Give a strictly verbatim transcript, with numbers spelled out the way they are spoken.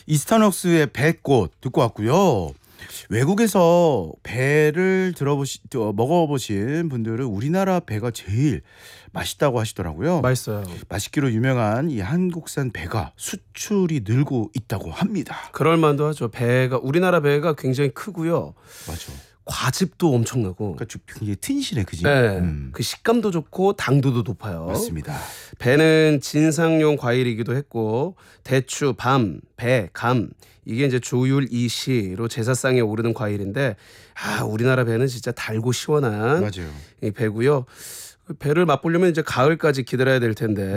이스타녹스의 배꽃 듣고 왔고요. 외국에서 배를 들어보시 어, 먹어보신 분들은 우리나라 배가 제일 맛있다고 하시더라고요. 맛있어요. 맛있기로 유명한 이 한국산 배가 수출이 늘고 있다고 합니다. 그럴 만도 하죠. 배가 우리나라 배가 굉장히 크고요. 맞아. 과즙도 엄청나고. 그러니까 좀 굉장히 튼실해, 그지? 네, 음, 그 식감도 좋고 당도도 높아요. 맞습니다. 배는 진상용 과일이기도 했고 대추, 밤, 배, 감 이게 이제 조율 이시로 제사상에 오르는 과일인데 아 우리나라 배는 진짜 달고 시원한 맞아요. 이 배고요. 배를 맛보려면 이제 가을까지 기다려야 될 텐데